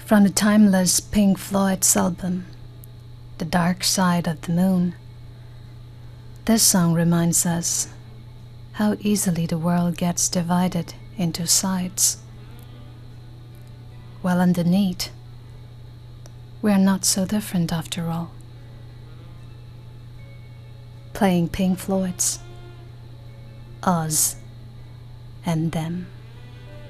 From the timeless Pink Floyd's album, The Dark Side of the Moon, this song reminds us how easily the world gets divided into sides. While underneath, we're not so different after all. Playing Pink Floyd's Us and Them.